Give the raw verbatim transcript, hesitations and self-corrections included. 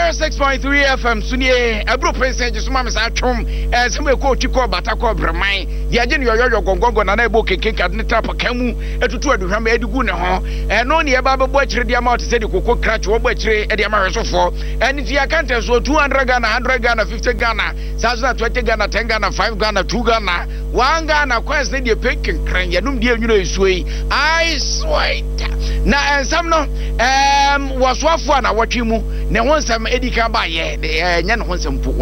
oh six point three F M Sunye Ebro Prince just mama sa twom eh some ko chiko bata ko breman ye age ne yoyo gongongo na na ebo keke kad ne tap kamu etutu aduhwam edigu ne ho eh no ne ye ba bebo akire dia ma se de kokko crash wo bo akire e dia ma hwesofo eni ti akanta so two hundred Ghana one hundred Ghana fifty Ghana sasa twenty Ghana ten Ghana five Ghana two Ghana one Ghana kwes ne de pekin kran ye num de nwuno esuoi I swear na ensam no em waswafo na wotwe mu ne honsam edika ba ye nya ne honsam